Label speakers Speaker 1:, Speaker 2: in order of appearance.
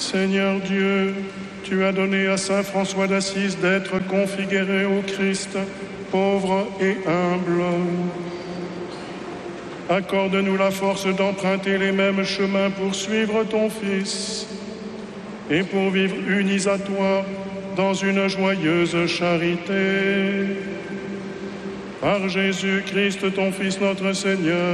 Speaker 1: Seigneur Dieu, tu as donné à saint François d'Assise d'être configuré au Christ, pauvre et humble. Accorde-nous la force d'emprunter les mêmes chemins pour suivre ton Fils et pour vivre unis à toi dans une joyeuse charité. Par Jésus-Christ, ton Fils, notre Seigneur,